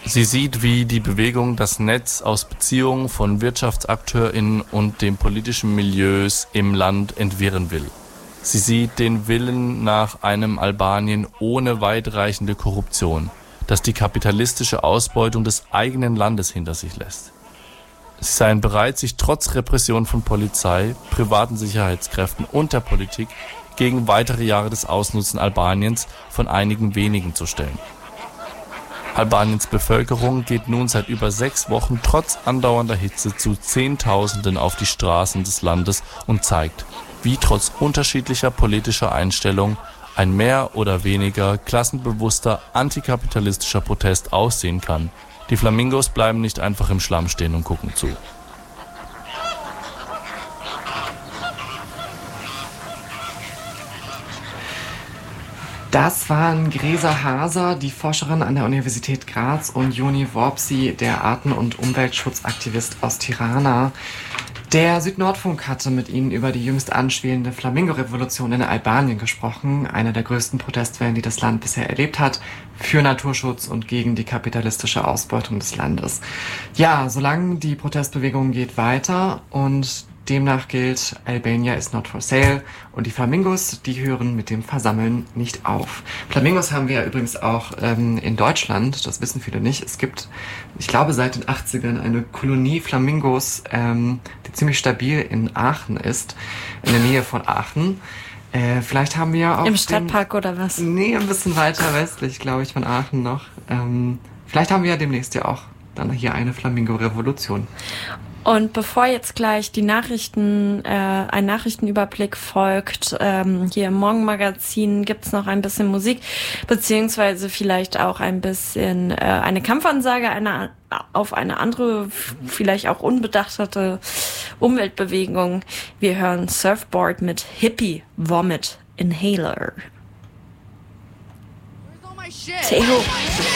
Sie sieht, wie die Bewegung das Netz aus Beziehungen von WirtschaftsakteurInnen und den politischen Milieus im Land entwirren will. Sie sieht den Willen nach einem Albanien ohne weitreichende Korruption, das die kapitalistische Ausbeutung des eigenen Landes hinter sich lässt. Sie seien bereit, sich trotz Repression von Polizei, privaten Sicherheitskräften und der Politik gegen weitere Jahre des Ausnutzen Albaniens von einigen wenigen zu stellen. Albaniens Bevölkerung geht nun seit über 6 Wochen trotz andauernder Hitze zu Zehntausenden auf die Straßen des Landes und zeigt, wie trotz unterschiedlicher politischer Einstellungen ein mehr oder weniger klassenbewusster antikapitalistischer Protest aussehen kann. Die Flamingos bleiben nicht einfach im Schlamm stehen und gucken zu. Das waren Gresa Haser, die Forscherin an der Universität Graz, und Joni Worpsi, der Arten- und Umweltschutzaktivist aus Tirana. Der Südnordfunk hatte mit ihnen über die jüngst anschwelende Flamingo-Revolution in Albanien gesprochen, einer der größten Protestwellen, die das Land bisher erlebt hat, für Naturschutz und gegen die kapitalistische Ausbeutung des Landes. Ja, solange die Protestbewegung geht weiter und demnach gilt, Albania is not for sale, und die Flamingos, die hören mit dem Versammeln nicht auf. Flamingos haben wir ja übrigens auch in Deutschland, das wissen viele nicht. Es gibt, ich glaube, seit den 80ern eine Kolonie Flamingos, die ziemlich stabil in Aachen ist, in der Nähe von Aachen. Vielleicht haben wir auch... Im Stadtpark oder was? Nee, ein bisschen weiter westlich, glaube ich, von Aachen noch. Vielleicht haben wir ja demnächst ja auch dann hier eine Flamingo-Revolution. Und bevor jetzt gleich die Nachrichten, ein Nachrichtenüberblick folgt, hier im Morgenmagazin gibt's noch ein bisschen Musik, beziehungsweise vielleicht auch ein bisschen eine Kampfansage auf eine andere, vielleicht auch unbedachtete Umweltbewegung. Wir hören Surfboard mit Hippie Vomit Inhaler. Teho.